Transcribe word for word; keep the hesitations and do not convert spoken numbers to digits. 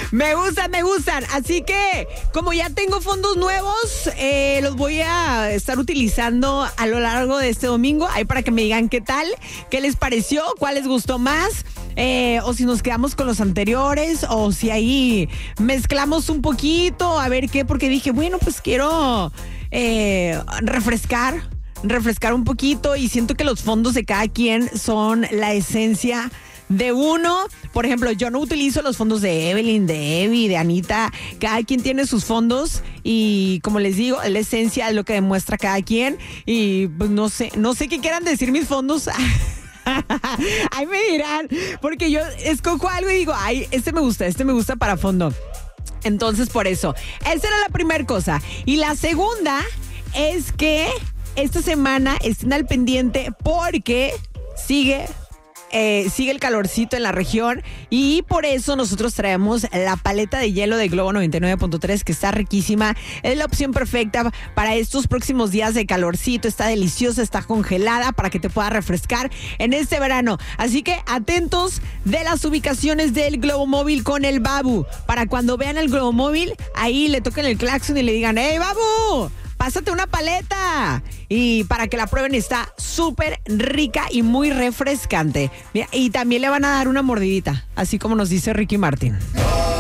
Me gustan, me gustan. Así que, como ya tengo fondos nuevos, eh, los voy a estar utilizando a lo largo de este domingo. Ahí para que me digan qué tal, qué les pareció, cuál les gustó más. Eh, o si nos quedamos con los anteriores, o si ahí mezclamos un poquito, a ver qué, porque dije, bueno, pues quiero eh, refrescar, refrescar un poquito, y siento que los fondos de cada quien son la esencia de uno. Por ejemplo, yo no utilizo los fondos de Evelyn, de Evi, de Anita. Cada quien tiene sus fondos y, como les digo, es la esencia de lo que demuestra cada quien. Y pues no sé, no sé qué quieran decir mis fondos. Ahí me dirán, porque yo escojo algo y digo, ay, este me gusta, este me gusta para fondo. Entonces, por eso, esa era la primera cosa. Y la segunda es que esta semana estén al pendiente porque sigue... Eh, sigue el calorcito en la región, y por eso nosotros traemos la paleta de hielo de Globo noventa y nueve punto tres, que está riquísima. Es la opción perfecta para estos próximos días de calorcito. Está deliciosa, está congelada para que te pueda refrescar en este verano. Así que atentos de las ubicaciones del Globo Móvil con el Babu, para cuando vean el Globo Móvil, ahí le toquen el claxon y le digan, ¡hey, Babu! Pásate una paleta, y para que la prueben. Está súper rica y muy refrescante. Mira, y también le van a dar una mordidita, así como nos dice Ricky Martin.